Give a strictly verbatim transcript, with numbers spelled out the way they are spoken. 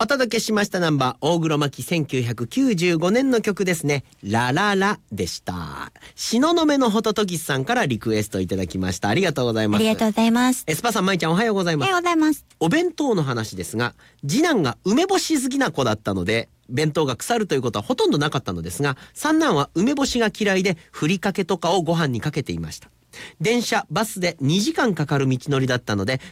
届けしましたナンバー大黒摩季せんきゅうひゃくきゅうじゅうごねんの曲ですね。ラララでした。東雲のホトトギスさんからリクエストいただきました。ありがとうございます。 ありがとうございます。 エスパさん、まいちゃん、おはようございます。 おはようございます。 お弁当の話ですが、次男が梅干し好きな子だったので弁当が腐るということはほとんどなかったのですが、三男は梅干しが嫌いでふりかけとかをご飯にかけていました。電車バスでにじかんかかる道のりだったので